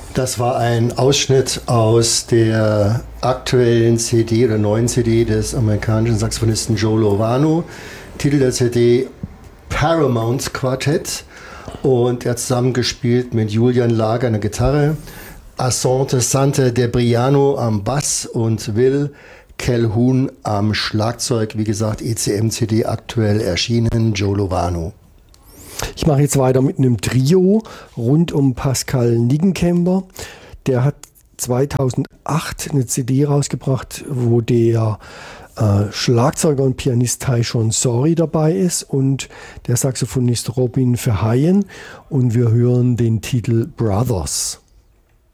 Das war ein Ausschnitt aus der aktuellen CD oder neuen CD des amerikanischen Saxophonisten Joe Lovano. Titel der CD Paramount Quartett. Und er hat zusammengespielt mit Julian Lager an der Gitarre, Asante Sante Debriano am Bass und Will Calhoun am Schlagzeug. Wie gesagt, ECM-CD aktuell erschienen, Joe Lovano. Ich mache jetzt weiter mit einem Trio rund um Pascal Niggenkemper. Der hat 2008 eine CD rausgebracht, wo der Schlagzeuger und Pianist Taishon Sori dabei ist und der Saxophonist Robin Verheyen. Und wir hören den Titel Brothers.